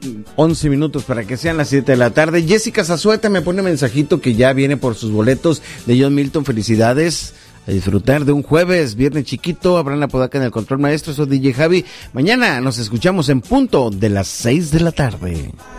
11 minutos para que sean las 7 de la tarde. Jessica Zazueta me pone un mensajito que ya viene por sus boletos de John Milton. Felicidades. A disfrutar de un jueves, viernes chiquito. Abraham Apodaca en el control maestro. Soy DJ Javi. Mañana nos escuchamos en punto de las 6 de la tarde.